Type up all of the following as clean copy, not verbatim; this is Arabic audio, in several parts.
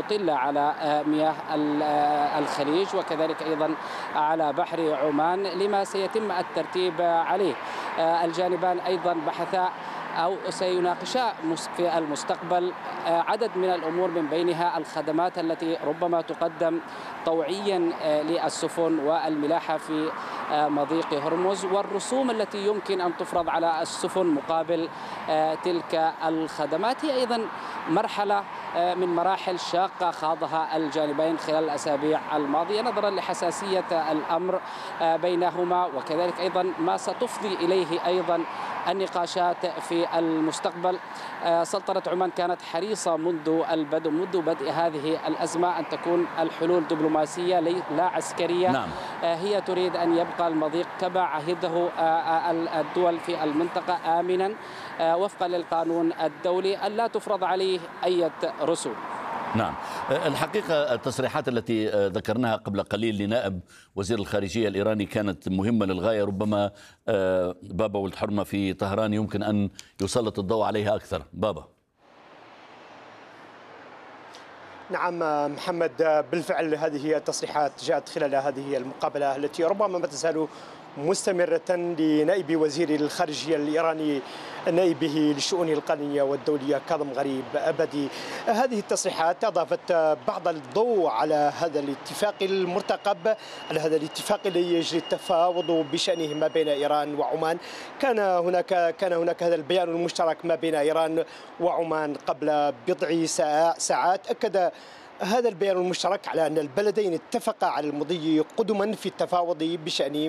مطلة على مياه الخليج وكذلك أيضا على بحر عمان لما سيتم الترتيب عليه. الجانبان أيضا بحثا أو سيناقشا في المستقبل عدد من الأمور من بينها الخدمات التي ربما تقدم طوعيا للسفن والملاحة في مضيق هرمز، والرسوم التي يمكن أن تفرض على السفن مقابل تلك الخدمات. هي أيضا مرحلة من مراحل شاقة خاضها الجانبين خلال الأسابيع الماضية نظرا لحساسية الأمر بينهما، وكذلك أيضا ما ستفضي إليه أيضا النقاشات في المستقبل. سلطنة عمان كانت حريصة منذ بدء هذه الأزمة أن تكون الحلول دبلوماسية لا عسكرية. نعم. هي تريد أن يبقى المضيق كما عهده الدول في المنطقة آمنا وفقا للقانون الدولي، أن لا تفرض عليه أي رسوم. نعم، الحقيقة التصريحات التي ذكرناها قبل قليل لنائب وزير الخارجية الإيراني كانت مهمة للغاية. ربما بابا ولد حرمة في طهران يمكن أن يسلط الضوء عليها أكثر. بابا. نعم محمد، بالفعل هذه التصريحات جاءت خلال هذه المقابلة التي ربما ما تزال مستمرة لنائب وزير الخارجية الإيراني نائبه للشؤون القانونية والدولية كاظم غريب أبدي. هذه التصريحات أضافت بعض الضوء على هذا الاتفاق المرتقب، على هذا الاتفاق الذي يجري التفاوض بشأنه ما بين إيران وعمان. كان هناك هذا البيان المشترك ما بين إيران وعمان قبل بضع ساعات. أكد هذا البيان المشترك على أن البلدين اتفقا على المضي قدما في التفاوض بشأن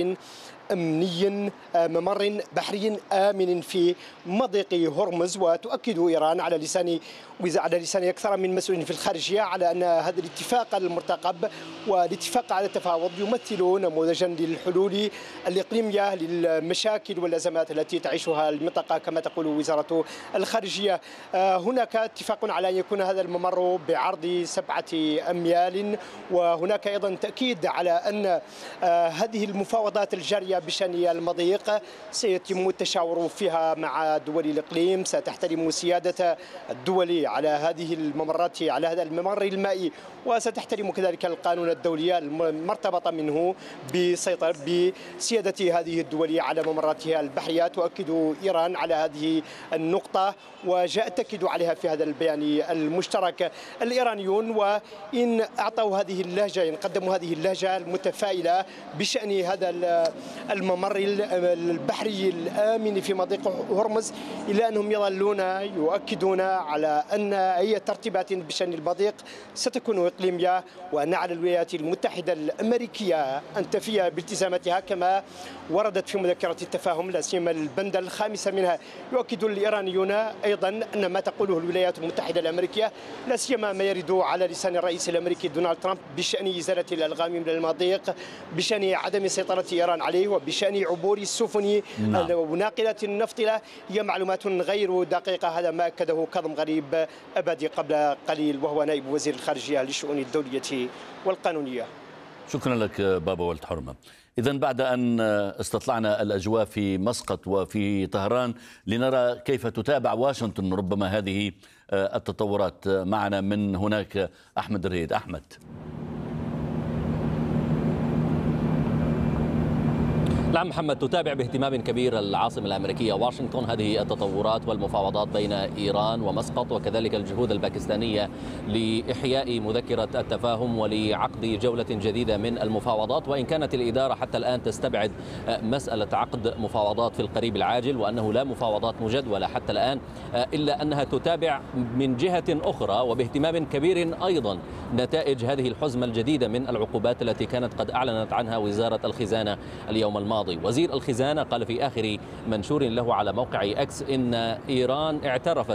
ممر بحري آمن في مضيق هرمز. وتؤكد إيران على لسان أكثر من مسؤول في الخارجية على أن هذا الاتفاق المرتقب والاتفاق على التفاوض يمثل نموذجا للحلول الإقليمية للمشاكل والأزمات التي تعيشها المنطقة كما تقول وزارة الخارجية. هناك اتفاق على أن يكون هذا الممر بعرض 7 أميال، وهناك أيضا تأكيد على أن هذه المفاوضات الجارية بشأن المضيق سيتم التشاور فيها مع دول الإقليم، ستحترم سيادة الدول على هذه الممرات، على هذا الممر المائي، وستحترم كذلك القانون الدولي المرتبط منه بسيادة هذه الدول على ممراتها البحرية. تؤكد إيران على هذه النقطة وجاء التأكيد عليها في هذا البيان المشترك. الإيرانيون وإن أعطوا هذه اللهجة، إن قدموا هذه اللهجة المتفائلة بشأن هذا الممر البحري الآمن في مضيق هرمز، إلا أنهم يظلون يؤكدون على أن أي ترتيبات بشأن المضيق ستكون إقليمية، وأن على الولايات المتحدة الأمريكية أن تفي بالتزاماتها كما وردت في مذكرة التفاهم، لا سيما البند الخامس منها. يؤكد الإيرانيون أيضا أن ما تقوله الولايات المتحدة الأمريكية، لا سيما ما يرد على لسان الرئيس الأمريكي دونالد ترامب بشأن إزالة الألغام من المضيق، بشأن عدم سيطرة إيران عليه، وبشأن عبور السفن وناقلات النفط له، هي معلومات غير دقيقة. هذا ما أكده كاظم غريب أبدي قبل قليل وهو نائب وزير الخارجية للشؤون الدولية والقانونية. شكرا لك بابا ولد حرمة. إذن بعد أن استطلعنا الأجواء في مسقط وفي طهران، لنرى كيف تتابع واشنطن ربما هذه التطورات. معنا من هناك أحمد الريد. أحمد. نعم محمد، تتابع باهتمام كبير العاصمة الأمريكية واشنطن هذه التطورات والمفاوضات بين إيران ومسقط، وكذلك الجهود الباكستانية لإحياء مذكرة التفاهم ولعقد جولة جديدة من المفاوضات. وإن كانت الإدارة حتى الآن تستبعد مسألة عقد مفاوضات في القريب العاجل، وأنه لا مفاوضات مجدولة حتى الآن، إلا أنها تتابع من جهة أخرى وباهتمام كبير أيضا نتائج هذه الحزمة الجديدة من العقوبات التي كانت قد أعلنت عنها وزارة الخزانة اليوم الماضي. وزير الخزانة قال في آخر منشور له على موقع إكس إن إيران اعترفت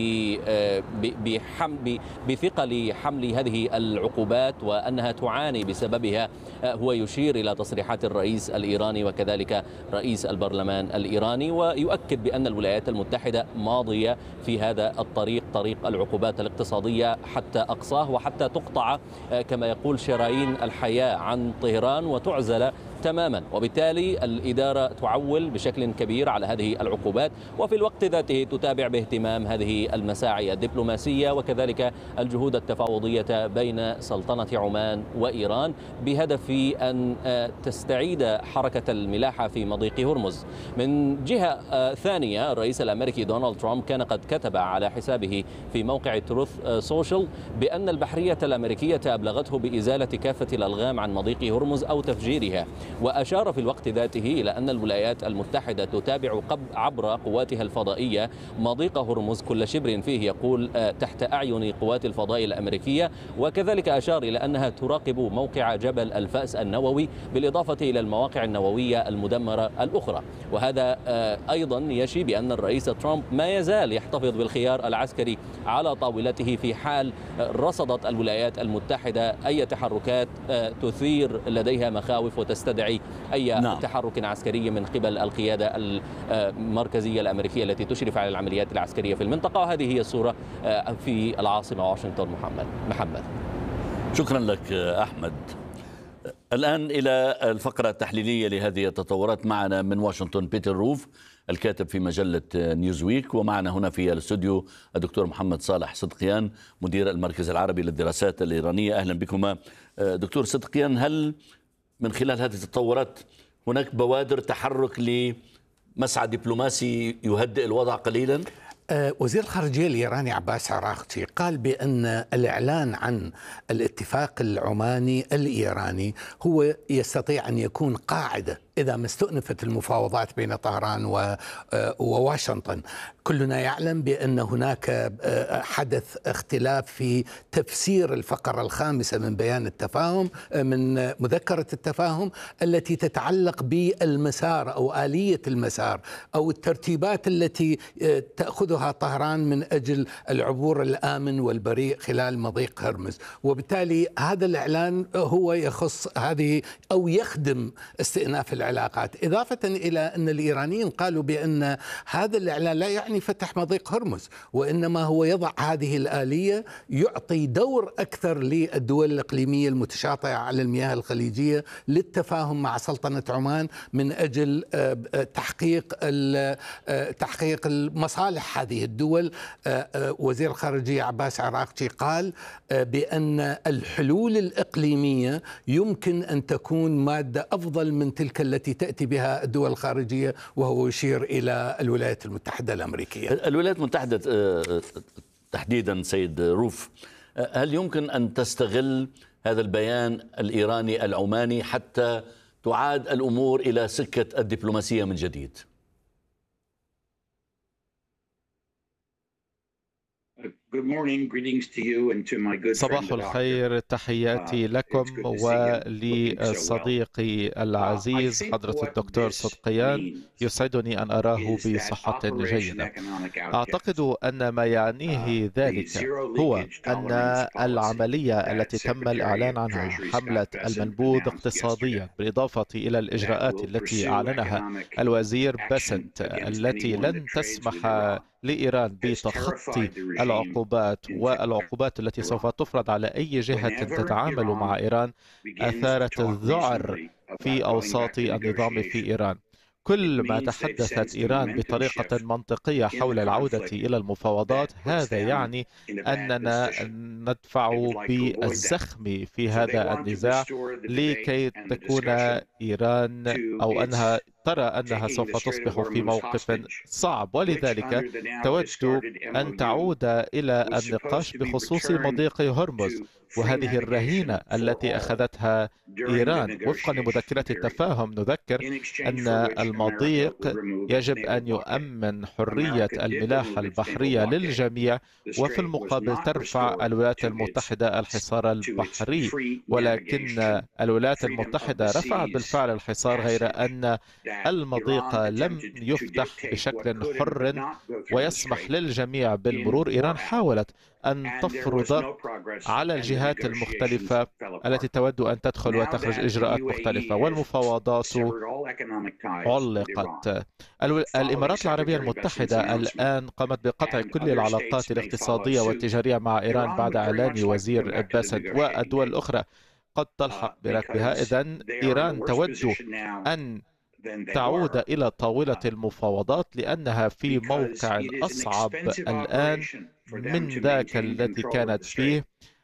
بثقل حمل هذه العقوبات وأنها تعاني بسببها. هو يشير إلى تصريحات الرئيس الإيراني وكذلك رئيس البرلمان الإيراني، ويؤكد بأن الولايات المتحدة ماضية في هذا الطريق، طريق العقوبات الاقتصادية حتى أقصاه، وحتى تقطع كما يقول شرايين الحياة عن طهران وتعزل تماما، وبالتالي الإدارة تعول بشكل كبير على هذه العقوبات، وفي الوقت ذاته تتابع باهتمام هذه المساعي الدبلوماسية وكذلك الجهود التفاوضية بين سلطنة عمان وإيران بهدف أن تستعيد حركة الملاحة في مضيق هرمز. من جهة ثانية، الرئيس الأمريكي دونالد ترامب كان قد كتب على حسابه في موقع تروث سوشيال بأن البحرية الأمريكية أبلغته بإزالة كافة الألغام عن مضيق هرمز أو تفجيرها، وأشار في الوقت ذاته إلى أن الولايات المتحدة تتابع عبر قواتها الفضائية مضيق هرمز كل شبر فيه، يقول تحت أعين قوات الفضاء الأمريكية، وكذلك أشار إلى أنها تراقب موقع جبل الفأس النووي بالإضافة إلى المواقع النووية المدمرة الأخرى. وهذا أيضا يشي بأن الرئيس ترامب ما يزال يحتفظ بالخيار العسكري على طاولته في حال رصدت الولايات المتحدة أي تحركات تثير لديها مخاوف وتستدعي أي تحرك عسكري من قبل القيادة المركزية الأمريكية التي تشرف على العمليات العسكرية في المنطقة. وهذه هي الصورة في العاصمة واشنطن. محمد، شكرا لك أحمد. الآن إلى الفقرة التحليلية لهذه التطورات. معنا من واشنطن بيتر روف الكاتب في مجلة نيوزويك، ومعنا هنا في الاستوديو الدكتور محمد صالح صدقيان مدير المركز العربي للدراسات الإيرانية. أهلا بكما دكتور صدقيان. هل من خلال هذه التطورات هناك بوادر تحرك لمسعى دبلوماسي يهدئ الوضع قليلا؟ وزير الخارجية الإيراني عباس عراقچي قال بأن الإعلان عن الاتفاق العماني الإيراني هو يستطيع أن يكون قاعدة إذا ما استؤنفت المفاوضات بين طهران وواشنطن. كلنا يعلم بأن هناك حدث اختلاف في تفسير الفقرة الخامسة من بيان التفاهم، من مذكرة التفاهم التي تتعلق بالمسار أو آلية المسار أو الترتيبات التي تأخذها طهران من أجل العبور الآمن والبريء خلال مضيق هرمز. وبالتالي هذا الإعلان هو يخص هذه أو يخدم استئناف العلاقات، إضافة إلى أن الإيرانيين قالوا بأن هذا الإعلان لا يعني فتح مضيق هرمز، وإنما هو يضع هذه الآلية، يعطي دور أكثر للدول الإقليمية المتشاطئة على المياه الخليجية للتفاهم مع سلطنة عمان من أجل تحقيق المصالح هذه الدول. وزير الخارجية عباس عراقچي قال بأن الحلول الإقليمية يمكن أن تكون مادة أفضل من تلك التي تأتي بها الدول الخارجية، وهو يشير إلى الولايات المتحدة الأمريكية. الولايات المتحدة تحديدا سيد روف، هل يمكن أن تستغل هذا البيان الإيراني العماني حتى تعاد الأمور إلى سكة الدبلوماسية من جديد؟ صباح الخير، تحياتي لكم ولصديقي العزيز حضرة الدكتور صدقيان. يسعدني أن أراه بصحة جيدة. أعتقد أن ما يعنيه ذلك هو أن العملية التي تم الإعلان عنها حملة المنبوذ اقتصاديا، بالإضافة إلى الإجراءات التي أعلنها الوزير باسنت التي لن تسمح لإيران بتخطي العقوبات والعقوبات التي سوف تفرض على أي جهة تتعامل مع إيران، أثارت الذعر في أوساط النظام في إيران. كل ما تحدثت إيران بطريقة منطقية حول العودة إلى المفاوضات، هذا يعني أننا ندفع بالزخم في هذا النزاع لكي تكون إيران أو أنها ترى أنها سوف تصبح في موقف صعب، ولذلك تود أن تعود إلى النقاش بخصوص مضيق هرمز وهذه الرهينة التي أخذتها إيران. وفقا لمذكرة التفاهم نذكر أن المضيق يجب أن يؤمن حرية الملاحة البحرية للجميع، وفي المقابل ترفع الولايات المتحدة الحصار البحري، ولكن الولايات المتحدة رفعت بالفعل الحصار، غير أن المضيق لم يفتح بشكل حر ويسمح للجميع بالمرور. إيران حاولت أن تفرض على الجهات المختلفة التي تود أن تدخل وتخرج إجراءات مختلفة، والمفاوضات علقت. الإمارات العربية المتحدة الآن قامت بقطع كل العلاقات الاقتصادية والتجارية مع إيران بعد إعلان وزير باسنت، والدول الأخرى قد تلحق بركبها. إذن إيران تود أن تعود إلى طاولة المفاوضات لأنها في موقع أصعب الآن من ذاك الذي كانت فيه